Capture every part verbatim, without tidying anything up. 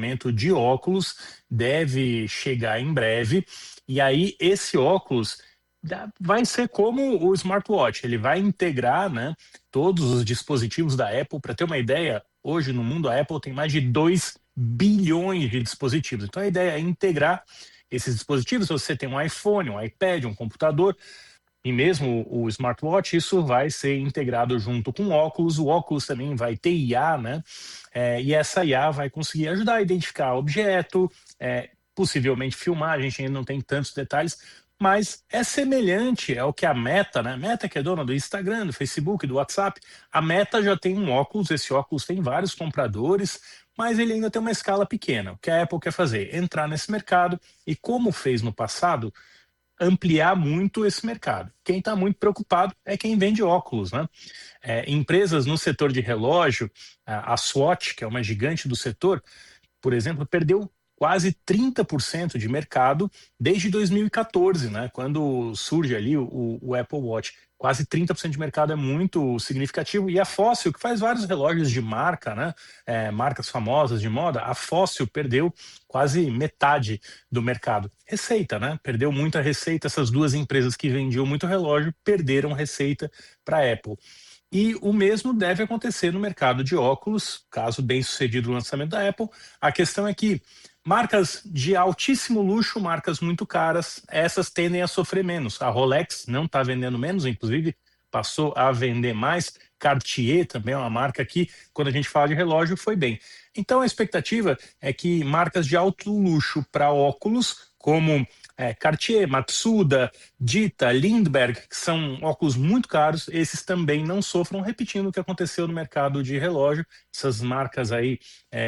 lançamento de óculos, deve chegar em breve, e aí esse óculos vai ser como o smartwatch, ele vai integrar, né, todos os dispositivos da Apple. Para ter uma ideia, hoje no mundo a Apple tem mais de dois bilhões de dispositivos, então a ideia é integrar esses dispositivos. Se você tem um iPhone, um iPad, um computador e mesmo o smartwatch, isso vai ser integrado junto com o óculos. O óculos também vai ter I A, né? É, e essa I A vai conseguir ajudar a identificar objeto, é, possivelmente filmar. A gente ainda não tem tantos detalhes, mas é semelhante ao que a Meta, né? Meta, que é dona do Instagram, do Facebook, do WhatsApp. A Meta já tem um óculos, esse óculos tem vários compradores, mas ele ainda tem uma escala pequena. O que a Apple quer fazer? Entrar nesse mercado e, como fez no passado, ampliar muito esse mercado. Quem está muito preocupado é quem vende óculos, né? É, empresas no setor de relógio, a Swatch, que é uma gigante do setor, por exemplo, perdeu quase trinta por cento de mercado desde dois mil e quatorze, né? Quando surge ali o, o Apple Watch. Quase trinta por cento de mercado é muito significativo. E a Fossil, que faz vários relógios de marca, né? É, marcas famosas de moda, a Fossil perdeu quase metade do mercado. Receita, né? Perdeu muita receita. Essas duas empresas que vendiam muito relógio perderam receita para a Apple. E o mesmo deve acontecer no mercado de óculos, caso bem sucedido o lançamento da Apple. A questão é que marcas de altíssimo luxo, marcas muito caras, essas tendem a sofrer menos. A Rolex não está vendendo menos, inclusive passou a vender mais. Cartier também é uma marca que, quando a gente fala de relógio, foi bem. Então a expectativa é que marcas de alto luxo para óculos, como é, Cartier, Matsuda, Dita, Lindbergh, que são óculos muito caros, esses também não sofram, repetindo o que aconteceu no mercado de relógio. Essas marcas aí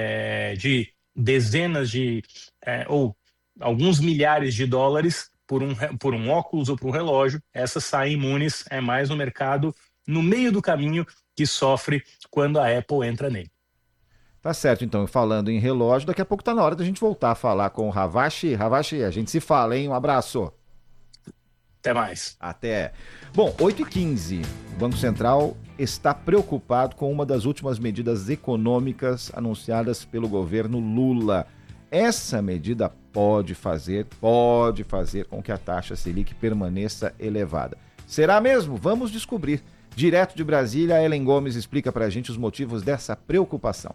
é, de dezenas de, é, ou alguns milhares de dólares por um, por um óculos ou por um relógio, essas saem imunes. É mais um mercado no meio do caminho que sofre quando a Apple entra nele. Tá certo, então, falando em relógio, daqui a pouco tá na hora da gente voltar a falar com o Ravache. Ravache, a gente se fala, hein? Um abraço. Até mais. Até. Bom, oito e quinze. O Banco Central está preocupado com uma das últimas medidas econômicas anunciadas pelo governo Lula. Essa medida pode fazer, pode fazer com que a taxa Selic permaneça elevada. Será mesmo? Vamos descobrir. Direto de Brasília, a Ellen Gomes explica pra gente os motivos dessa preocupação.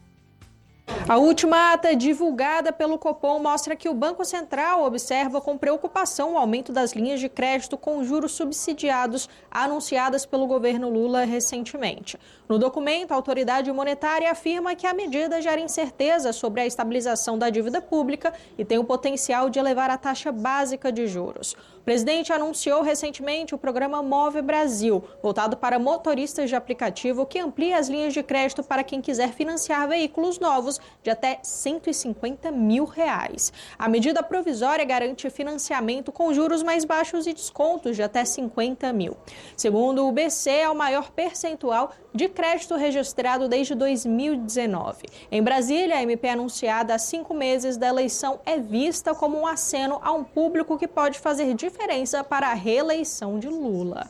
A última ata divulgada pelo Copom mostra que o Banco Central observa com preocupação o aumento das linhas de crédito com juros subsidiados anunciadas pelo governo Lula recentemente. No documento, a autoridade monetária afirma que a medida gera incerteza sobre a estabilização da dívida pública e tem o potencial de elevar a taxa básica de juros. O presidente anunciou recentemente o programa Move Brasil, voltado para motoristas de aplicativo, que amplia as linhas de crédito para quem quiser financiar veículos novos de até cento e cinquenta mil reais. A medida provisória garante financiamento com juros mais baixos e descontos de até cinquenta mil. Segundo o B C, é o maior percentual de crédito registrado desde dois mil e dezenove. Em Brasília, a M P anunciada há cinco meses da eleição é vista como um aceno a um público que pode fazer diferença para a reeleição de Lula.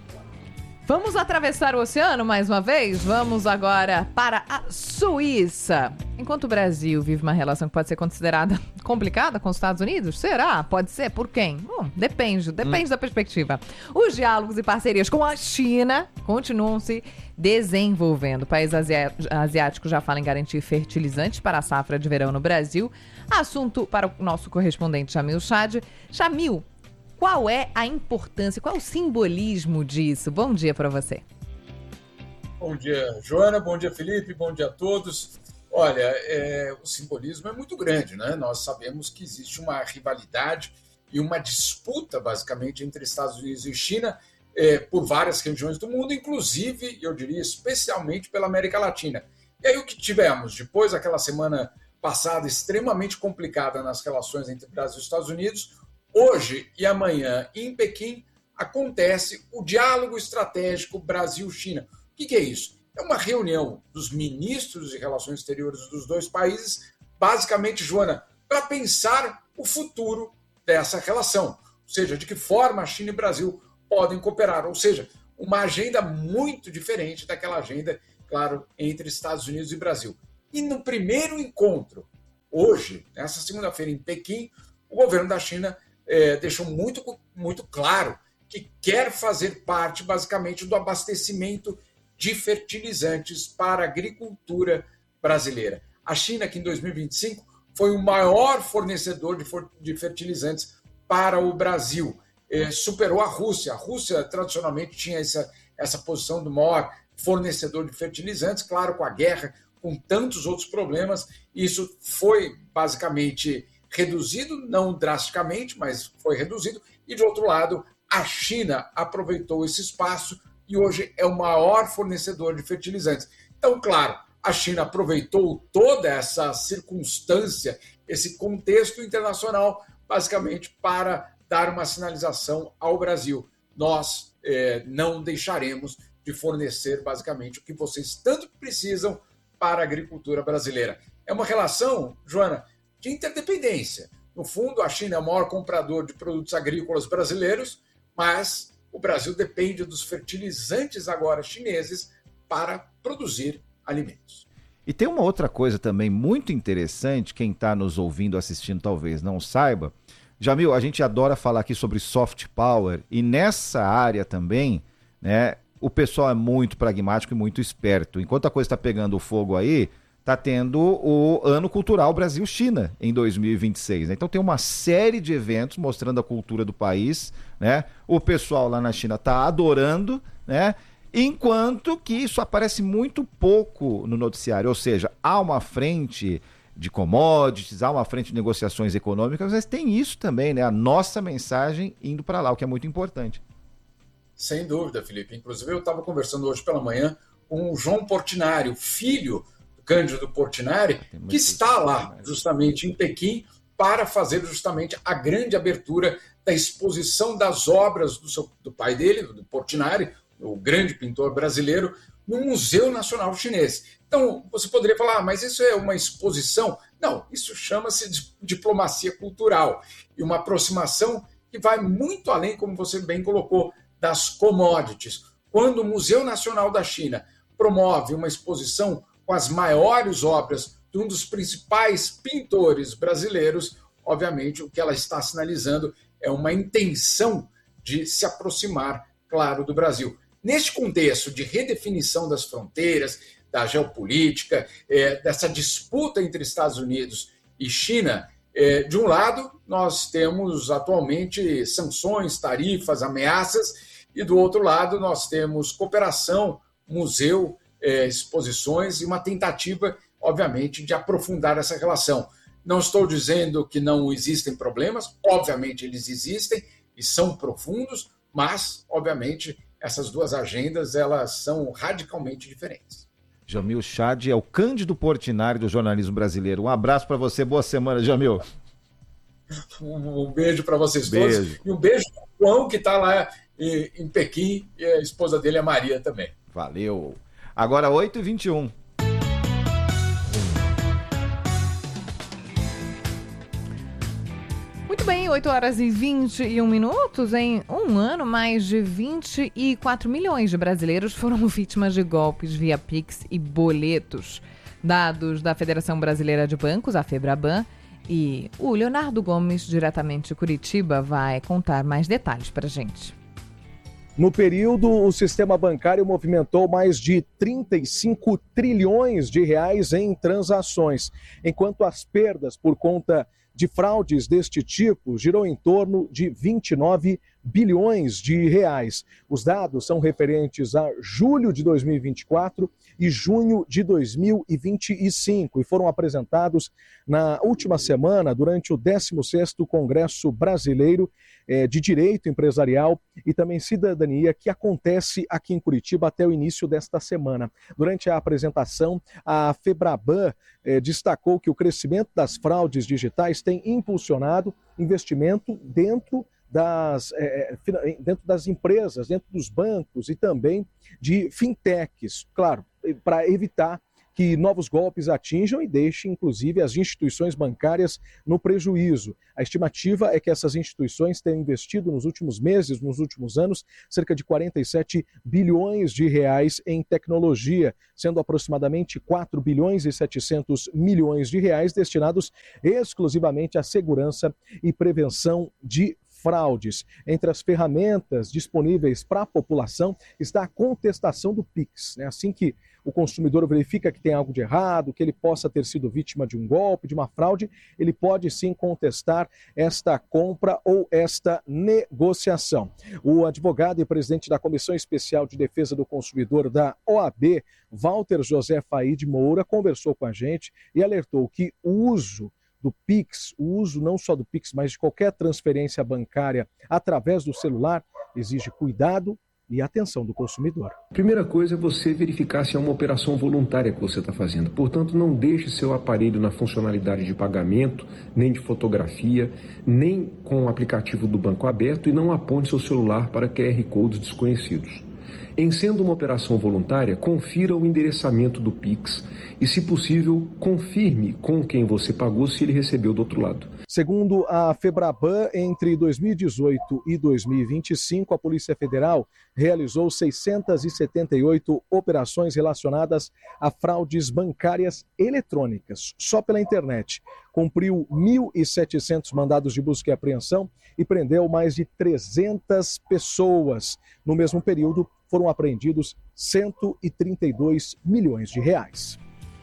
Vamos atravessar o oceano mais uma vez? Vamos agora para a Suíça. Enquanto o Brasil vive uma relação que pode ser considerada complicada com os Estados Unidos, será? Pode ser? Por quem? Bom, depende, depende hum. da perspectiva. Os diálogos e parcerias com a China continuam se desenvolvendo. O país asiático já fala em garantir fertilizantes para a safra de verão no Brasil. Assunto para o nosso correspondente Jamil Chad. Jamil, qual é a importância, qual é o simbolismo disso? Bom dia para você. Bom dia, Joana. Bom dia, Felipe. Bom dia a todos. Olha, é, o simbolismo é muito grande, né? Nós sabemos que existe uma rivalidade e uma disputa, basicamente, entre Estados Unidos e China é, por várias regiões do mundo, inclusive, eu diria, especialmente pela América Latina. E aí o que tivemos? Depois daquela semana passada extremamente complicada nas relações entre Brasil e Estados Unidos, hoje e amanhã, em Pequim, acontece o diálogo estratégico Brasil-China. O que, que é isso? É uma reunião dos ministros de relações exteriores dos dois países, basicamente, Joana, para pensar o futuro dessa relação. Ou seja, de que forma a China e o Brasil podem cooperar. Ou seja, uma agenda muito diferente daquela agenda, claro, entre Estados Unidos e Brasil. E no primeiro encontro hoje, nessa segunda-feira em Pequim, o governo da China é, deixou muito, muito claro que quer fazer parte, basicamente, do abastecimento de fertilizantes para a agricultura brasileira. A China, que em dois mil e vinte e cinco foi o maior fornecedor de, for, de fertilizantes para o Brasil, é, superou a Rússia. A Rússia, tradicionalmente, tinha essa, essa posição do maior fornecedor de fertilizantes, claro, com a guerra, com tantos outros problemas, isso foi basicamente reduzido, não drasticamente, mas foi reduzido, e de outro lado, a China aproveitou esse espaço e hoje é o maior fornecedor de fertilizantes. Então, claro, a China aproveitou toda essa circunstância, esse contexto internacional, basicamente para dar uma sinalização ao Brasil. Nós eh, não deixaremos de fornecer, basicamente, o que vocês tanto precisam para a agricultura brasileira. É uma relação, Joana, de interdependência. No fundo, a China é o maior comprador de produtos agrícolas brasileiros, mas o Brasil depende dos fertilizantes agora chineses para produzir alimentos. E tem uma outra coisa também muito interessante, quem está nos ouvindo, assistindo, talvez não saiba. Jamil, a gente adora falar aqui sobre soft power e nessa área também, né, o pessoal é muito pragmático e muito esperto. Enquanto a coisa está pegando fogo aí, está tendo o Ano Cultural Brasil-China em dois mil e vinte e seis. Né? Então tem uma série de eventos mostrando a cultura do país, né? O pessoal lá na China está adorando, né? Enquanto que isso aparece muito pouco no noticiário. Ou seja, há uma frente de commodities, há uma frente de negociações econômicas, mas tem isso também, né? A nossa mensagem indo para lá, o que é muito importante. Sem dúvida, Felipe. Inclusive, eu estava conversando hoje pela manhã com o João Portinari, filho do Cândido Portinari, que está lá justamente em Pequim para fazer justamente a grande abertura da exposição das obras do, seu, do pai dele, do Portinari, o grande pintor brasileiro, no Museu Nacional Chinês. Então, você poderia falar, ah, mas isso é uma exposição? Não, isso chama-se diplomacia cultural e uma aproximação que vai muito além, como você bem colocou, das commodities. Quando o Museu Nacional da China promove uma exposição com as maiores obras de um dos principais pintores brasileiros, obviamente o que ela está sinalizando é uma intenção de se aproximar, claro, do Brasil. Neste contexto de redefinição das fronteiras, da geopolítica, é, dessa disputa entre Estados Unidos e China, é, de um lado, nós temos atualmente sanções, tarifas, ameaças, e do outro lado nós temos cooperação, museu, é, exposições e uma tentativa, obviamente, de aprofundar essa relação. Não estou dizendo que não existem problemas, obviamente eles existem e são profundos, mas, obviamente, essas duas agendas elas são radicalmente diferentes. Jamil Chad é o Cândido Portinari do jornalismo brasileiro. Um abraço para você, boa semana, Jamil. Um, um beijo para vocês beijo. todos e um beijo para o João, que está lá em, em Pequim, e a esposa dele, a Maria, também. Valeu. Agora oito e vinte e um. Muito bem, oito horas e vinte e um minutos. Em um ano, mais de vinte e quatro milhões de brasileiros foram vítimas de golpes via Pix e boletos. Dados da Federação Brasileira de Bancos, a FEBRABAN, e o Leonardo Gomes, diretamente de Curitiba, vai contar mais detalhes para a gente. No período, o sistema bancário movimentou mais de trinta e cinco trilhões de reais em transações, enquanto as perdas por conta de fraudes deste tipo girou em torno de vinte e nove bilhões de reais. Os dados são referentes a julho de dois mil e vinte e quatro e junho de dois mil e vinte e cinco e foram apresentados na última semana durante o décimo sexto Congresso Brasileiro eh, de Direito Empresarial e também Cidadania, que acontece aqui em Curitiba até o início desta semana. Durante a apresentação, a FEBRABAN eh, destacou que o crescimento das fraudes digitais tem impulsionado investimento dentro Das, é, dentro das empresas, dentro dos bancos e também de fintechs, claro, para evitar que novos golpes atinjam e deixem, inclusive, as instituições bancárias no prejuízo. A estimativa é que essas instituições tenham investido nos últimos meses, nos últimos anos, cerca de quarenta e sete bilhões de reais em tecnologia, sendo aproximadamente quatro bilhões e setecentos milhões de reais destinados exclusivamente à segurança e prevenção de fraudes. Entre as ferramentas disponíveis para a população está a contestação do Pix, né? Assim que o consumidor verifica que tem algo de errado, que ele possa ter sido vítima de um golpe, de uma fraude, ele pode sim contestar esta compra ou esta negociação. O advogado e presidente da Comissão Especial de Defesa do Consumidor da O A B, Walter José Faide Moura, conversou com a gente e alertou que o uso do Pix, o uso não só do Pix, mas de qualquer transferência bancária através do celular, exige cuidado e atenção do consumidor. A primeira coisa é você verificar se é uma operação voluntária que você está fazendo. Portanto, não deixe seu aparelho na funcionalidade de pagamento, nem de fotografia, nem com o aplicativo do banco aberto e não aponte seu celular para Q R Codes desconhecidos. Em sendo uma operação voluntária, confira o endereçamento do Pix e, se possível, confirme com quem você pagou se ele recebeu do outro lado. Segundo a Febraban, entre dois mil e dezoito e dois mil e vinte e cinco, a Polícia Federal realizou seiscentas e setenta e oito operações relacionadas a fraudes bancárias eletrônicas, só pela internet. Cumpriu mil e setecentos mandados de busca e apreensão e prendeu mais de trezentas pessoas. No mesmo período, foram apreendidos cento e trinta e dois milhões de reais.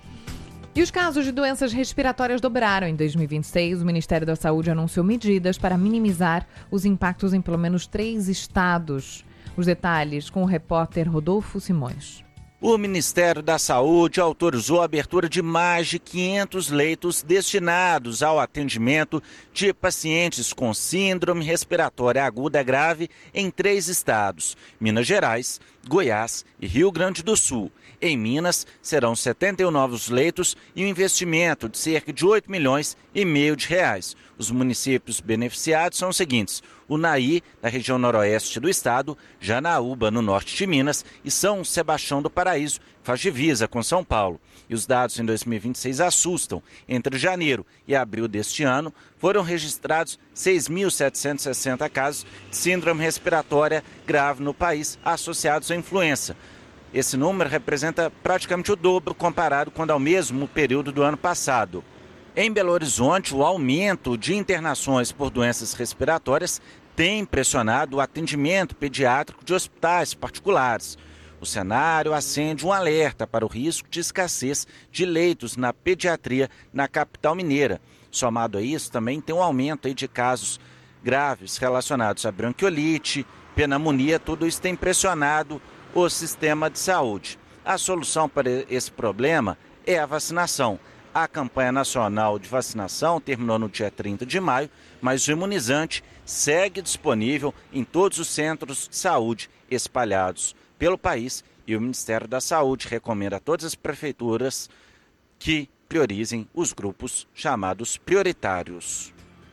E os casos de doenças respiratórias dobraram em dois mil e vinte e seis. O Ministério da Saúde anunciou medidas para minimizar os impactos em pelo menos três estados. Os detalhes com o repórter Rodolfo Simões. O Ministério da Saúde autorizou a abertura de mais de quinhentos leitos destinados ao atendimento de pacientes com síndrome respiratória aguda grave em três estados: Minas Gerais, Goiás e Rio Grande do Sul. Em Minas, serão setenta e um novos leitos e um investimento de cerca de oito milhões e meio de reais. Os municípios beneficiados são os seguintes: Unai, na região noroeste do estado, Janaúba, no norte de Minas, e São Sebastião do Paraíso, faz divisa com São Paulo. E os dados em dois mil e vinte e seis assustam. Entre janeiro e abril deste ano, foram registrados seis mil setecentos e sessenta casos de síndrome respiratória grave no país associados à influenza. Esse número representa praticamente o dobro comparado com ao mesmo período do ano passado. Em Belo Horizonte, o aumento de internações por doenças respiratórias tem pressionado o atendimento pediátrico de hospitais particulares. O cenário acende um alerta para o risco de escassez de leitos na pediatria na capital mineira. Somado a isso, também tem um aumento aí de casos graves relacionados a bronquiolite, pneumonia. Tudo isso tem pressionado o sistema de saúde. A solução para esse problema é a vacinação. A campanha nacional de vacinação terminou no dia trinta de maio, mas o imunizante segue disponível em todos os centros de saúde espalhados pelo país, e o Ministério da Saúde recomenda a todas as prefeituras que priorizem os grupos chamados prioritários.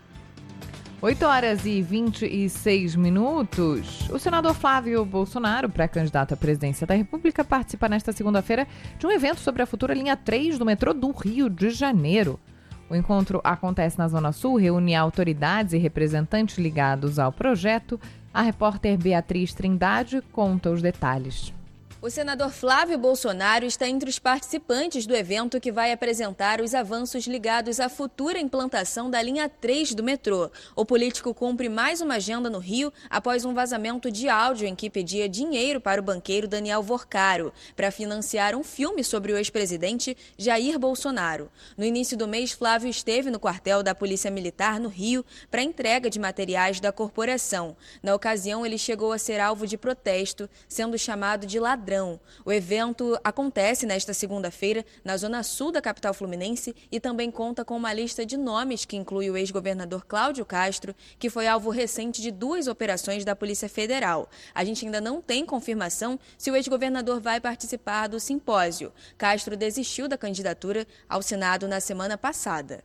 oito horas e vinte e seis minutos. O senador Flávio Bolsonaro, pré-candidato à presidência da República, participa nesta segunda-feira de um evento sobre a futura linha três do metrô do Rio de Janeiro. O encontro acontece na Zona Sul, reúne autoridades e representantes ligados ao projeto. A repórter Beatriz Trindade conta os detalhes. O senador Flávio Bolsonaro está entre os participantes do evento que vai apresentar os avanços ligados à futura implantação da linha três do metrô. O político cumpre mais uma agenda no Rio após um vazamento de áudio em que pedia dinheiro para o banqueiro Daniel Vorcaro para financiar um filme sobre o ex-presidente Jair Bolsonaro. No início do mês, Flávio esteve no quartel da Polícia Militar no Rio para entrega de materiais da corporação. Na ocasião, ele chegou a ser alvo de protesto, sendo chamado de ladrão. O evento acontece nesta segunda-feira na Zona Sul da capital fluminense e também conta com uma lista de nomes que inclui o ex-governador Cláudio Castro, que foi alvo recente de duas operações da Polícia Federal. A gente ainda não tem confirmação se o ex-governador vai participar do simpósio. Castro desistiu da candidatura ao Senado na semana passada.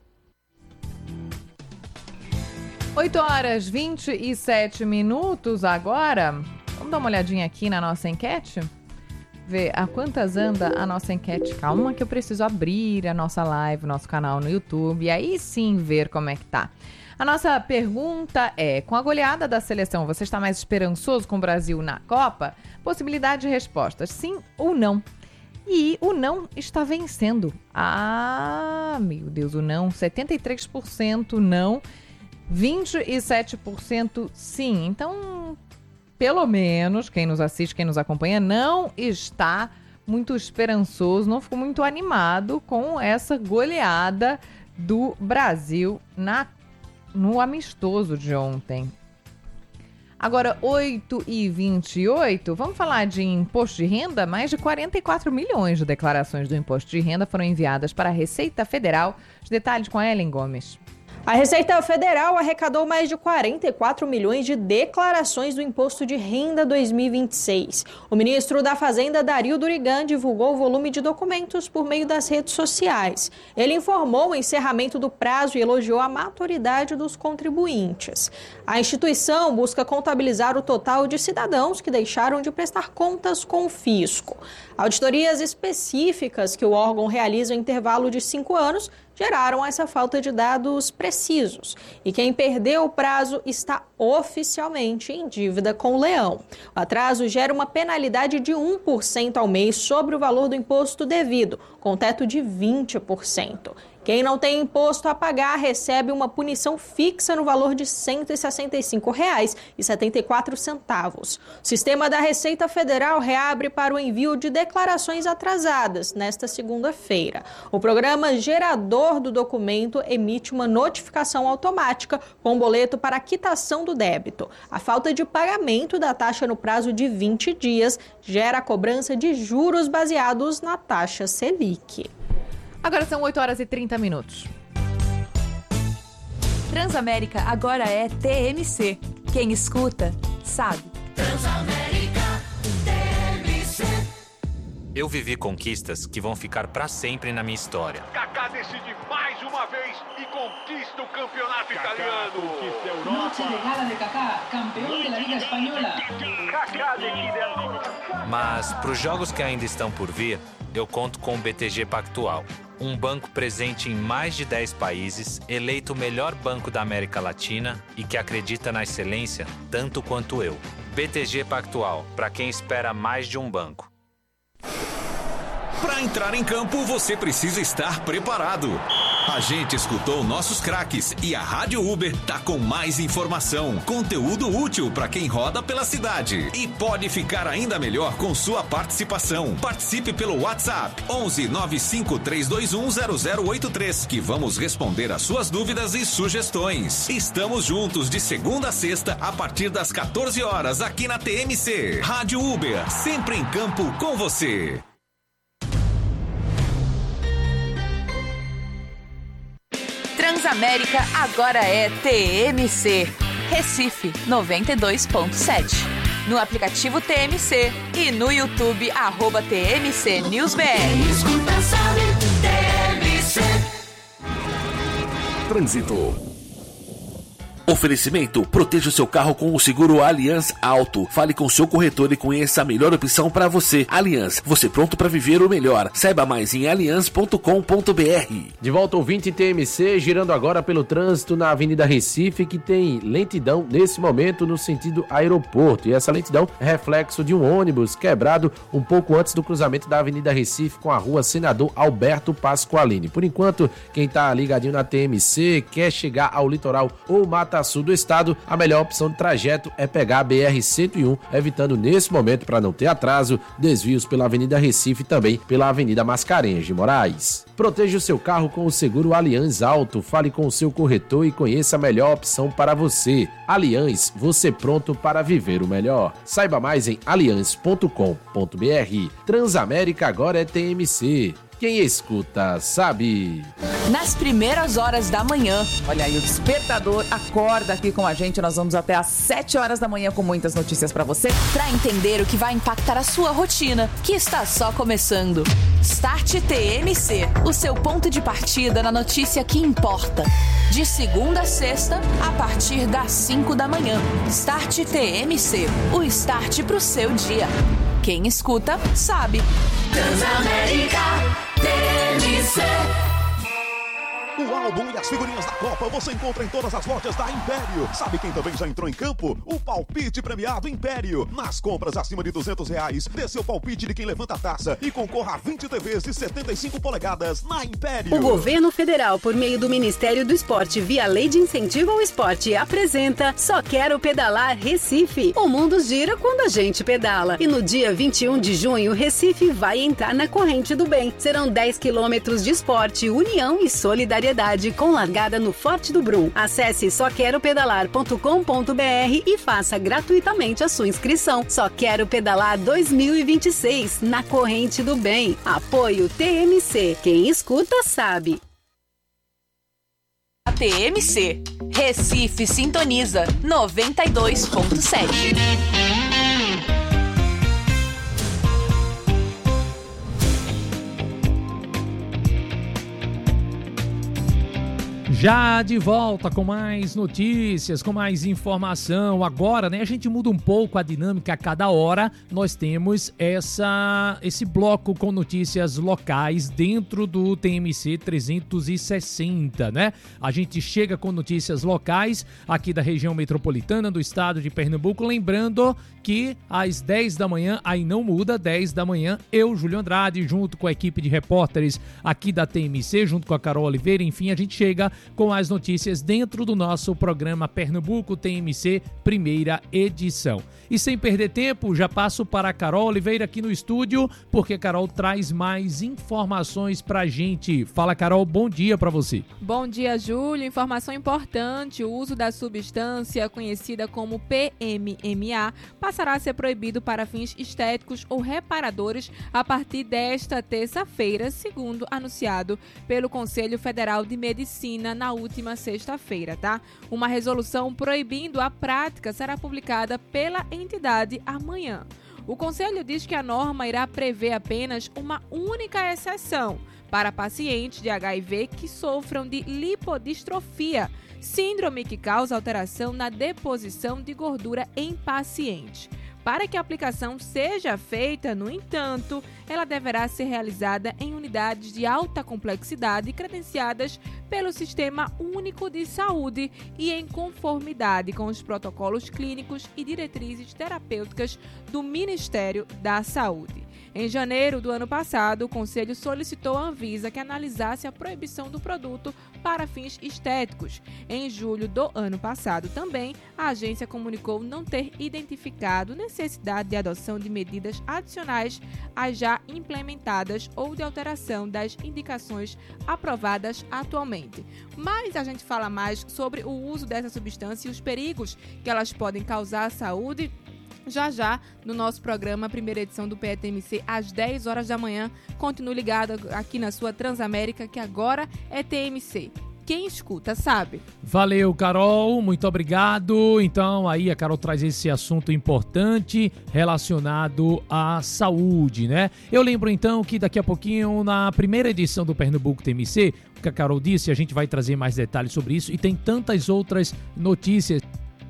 oito horas e vinte e sete minutos agora. Vamos dar uma olhadinha aqui na nossa enquete? ver a quantas anda a nossa enquete. Calma que eu preciso abrir a nossa live, nosso canal no YouTube, e aí sim ver como é que tá. A nossa pergunta é, com a goleada da seleção, você está mais esperançoso com o Brasil na Copa? Possibilidade de respostas, sim ou não. E o não está vencendo. Ah, meu Deus, o não, setenta e três por cento não, vinte e sete por cento sim. Então, pelo menos, quem nos assiste, quem nos acompanha, não está muito esperançoso, não ficou muito animado com essa goleada do Brasil na, no amistoso de ontem. Agora, oito e vinte e oito, vamos falar de imposto de renda? Mais de quarenta e quatro milhões de declarações do imposto de renda foram enviadas para a Receita Federal. Os detalhes com a Ellen Gomes. A Receita Federal arrecadou mais de quarenta e quatro milhões de declarações do Imposto de Renda dois mil e vinte e seis. O ministro da Fazenda, Dario Durigan, divulgou o volume de documentos por meio das redes sociais. Ele informou o encerramento do prazo e elogiou a maturidade dos contribuintes. A instituição busca contabilizar o total de cidadãos que deixaram de prestar contas com o fisco. Auditorias específicas que o órgão realiza em intervalo de cinco anos geraram essa falta de dados precisos. E quem perdeu o prazo está oficialmente em dívida com o leão. O atraso gera uma penalidade de um por cento ao mês sobre o valor do imposto devido, com teto de vinte por cento. Quem não tem imposto a pagar recebe uma punição fixa no valor de cento e sessenta e cinco reais e setenta e quatro centavos. O sistema da Receita Federal reabre para o envio de declarações atrasadas nesta segunda-feira. O programa gerador do documento emite uma notificação automática com boleto para quitação do débito. A falta de pagamento da taxa no prazo de vinte dias gera a cobrança de juros baseados na taxa Selic. Agora são oito horas e trinta minutos. Transamérica agora é T M C. Quem escuta, sabe. Transamérica T M C. Eu vivi conquistas que vão ficar pra sempre na minha história. Kaká decide mais uma vez e conquista o campeonato Kaká italiano. Conquista a Europa. Noche de gala de Kaká, campeão da Liga Espanhola. Kaká decide ancora. Mas pros jogos que ainda estão por vir, eu conto com o B T G Pactual. Um banco presente em mais de dez países, eleito o melhor banco da América Latina e que acredita na excelência tanto quanto eu. B T G Pactual, para quem espera mais de um banco. Para entrar em campo, você precisa estar preparado. A gente escutou nossos craques e a Rádio Uber tá com mais informação, conteúdo útil para quem roda pela cidade. E pode ficar ainda melhor com sua participação. Participe pelo WhatsApp onze nove cinco três dois um zero zero oito três, que vamos responder as suas dúvidas e sugestões. Estamos juntos de segunda a sexta a partir das quatorze horas aqui na T M C. Rádio Uber, sempre em campo com você. Transamérica agora é T M C. Recife noventa e dois ponto sete. No aplicativo T M C e no YouTube, arroba T M C News B R. Escuta, sabe, T M C. Trânsito. Oferecimento: proteja o seu carro com o seguro Allianz Auto. Fale com o seu corretor e conheça a melhor opção para você. Allianz, você pronto para viver o melhor. Saiba mais em allianz ponto com ponto b r. De volta, ouvinte T M C, girando agora pelo trânsito na Avenida Recife, que tem lentidão nesse momento no sentido aeroporto. E essa lentidão é reflexo de um ônibus quebrado um pouco antes do cruzamento da Avenida Recife com a rua Senador Alberto Pasqualini. Por enquanto, quem tá ligadinho na T M C, quer chegar ao litoral ou Mata Sul do estado, a melhor opção de trajeto é pegar a B R cento e um, evitando nesse momento, para não ter atraso, desvios pela Avenida Recife e também pela Avenida Mascarenhas de Moraes. Proteja o seu carro com o seguro Allianz Auto. Fale com o seu corretor e conheça a melhor opção para você. Allianz, você pronto para viver o melhor. Saiba mais em allianz ponto com ponto b r. Transamérica agora é T M C. Quem escuta, sabe. Nas primeiras horas da manhã. Olha aí, o despertador acorda aqui com a gente. Nós vamos até às sete horas da manhã com muitas notícias pra você. Pra entender o que vai impactar a sua rotina, que está só começando. Start T M C, o seu ponto de partida na notícia que importa. De segunda a sexta, a partir das cinco da manhã. Start T M C, o start pro seu dia. Quem escuta, sabe. Transamérica T M C. O álbum e as figurinhas da Copa você encontra em todas as lojas da Império. Sabe quem também já entrou em campo? O palpite premiado Império. Nas compras acima de duzentos reais, dê seu palpite de quem levanta a taça e concorra a vinte T Vs de setenta e cinco polegadas na Império. O governo federal, por meio do Ministério do Esporte, via Lei de Incentivo ao Esporte, apresenta Só Quero Pedalar Recife. O mundo gira quando a gente pedala. E no dia vinte e um de junho, Recife vai entrar na corrente do bem. Serão dez quilômetros de esporte, união e solidariedade, com largada no Forte do Brum. Acesse só quero pedalar ponto com ponto b r e faça gratuitamente a sua inscrição. Só Quero Pedalar dois mil e vinte e seis, na corrente do bem. Apoio T M C. Quem escuta, sabe. T M C. Recife sintoniza noventa e dois ponto sete. Já de volta com mais notícias, com mais informação. Agora, né, a gente muda um pouco a dinâmica. A cada hora nós temos essa, esse bloco com notícias locais dentro do T M C trezentos e sessenta, né? A gente chega com notícias locais aqui da região metropolitana do estado de Pernambuco. Lembrando que às dez da manhã, aí não muda, dez da manhã, eu, Júlio Andrade, junto com a equipe de repórteres aqui da T M C, junto com a Carol Oliveira, enfim, a gente chega com as notícias dentro do nosso programa Pernambuco T M C, primeira edição. E sem perder tempo, já passo para a Carol Oliveira aqui no estúdio, porque a Carol traz mais informações pra gente. Fala, Carol, bom dia pra você. Bom dia, Júlio. Informação importante: o uso da substância conhecida como P M M A passará a ser proibido para fins estéticos ou reparadores a partir desta terça-feira, segundo anunciado pelo Conselho Federal de Medicina na última sexta-feira, tá? Uma resolução proibindo a prática será publicada pela entidade amanhã. O Conselho diz que a norma irá prever apenas uma única exceção para pacientes de H I V que sofram de lipodistrofia, síndrome que causa alteração na deposição de gordura em pacientes. Para que a aplicação seja feita, no entanto, ela deverá ser realizada em unidades de alta complexidade credenciadas pelo Sistema Único de Saúde e em conformidade com os protocolos clínicos e diretrizes terapêuticas do Ministério da Saúde. Em janeiro do ano passado, o Conselho solicitou à Anvisa que analisasse a proibição do produto para fins estéticos. Em julho do ano passado também, a agência comunicou não ter identificado necessidade de adoção de medidas adicionais às já implementadas ou de alteração das indicações aprovadas atualmente. Mas a gente fala mais sobre o uso dessa substância e os perigos que elas podem causar à saúde já já no nosso programa, primeira edição do P T M C, às dez horas da manhã. Continue ligado aqui na sua Transamérica, que agora é T M C. Quem escuta, sabe. Valeu, Carol, muito obrigado. Então, aí a Carol traz esse assunto importante relacionado à saúde, né? Eu lembro, então, que daqui a pouquinho, na primeira edição do Pernambuco T M C, o que a Carol disse, a gente vai trazer mais detalhes sobre isso, e tem tantas outras notícias.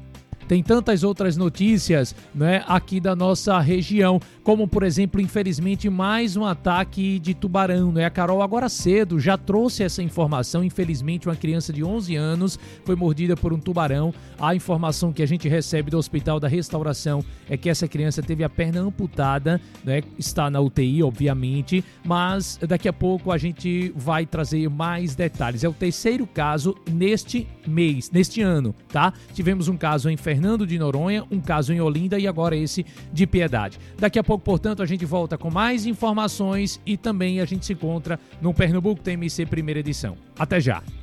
Tem tantas outras notícias, né, aqui da nossa região, como, por exemplo, infelizmente, mais um ataque de tubarão, né? A Carol agora cedo já trouxe essa informação. Infelizmente, uma criança de onze anos foi mordida por um tubarão. A informação que a gente recebe do Hospital da Restauração é que essa criança teve a perna amputada, né? Está na U T I, obviamente, mas daqui a pouco a gente vai trazer mais detalhes. É o terceiro caso neste mês, neste ano, tá? Tivemos um caso em Fernando de Noronha, um caso em Olinda e agora esse de Piedade. Daqui a pouco, portanto, a gente volta com mais informações e também a gente se encontra no Pernambuco T M C primeira edição. Até já!